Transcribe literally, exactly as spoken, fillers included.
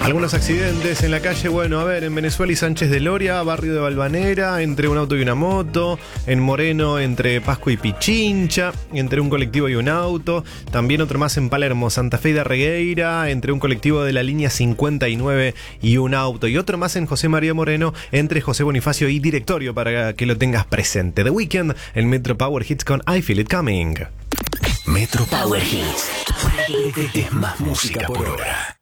Algunos accidentes en la calle, bueno, a ver, en Venezuela y Sánchez de Loria, barrio de Balvanera, entre un auto y una moto, en Moreno entre Pascua y Pichincha, entre un colectivo y un auto, también otro más en Palermo, Santa Fe de Regueira, entre un colectivo de la línea cincuenta y nueve y un auto, y otro más en José María Moreno, entre José Bonifacio y Directorio, para que lo tengas presente. The Weeknd, el Metro Power Hits con I Feel It Coming. Metro Power Hits. Es más música por hora.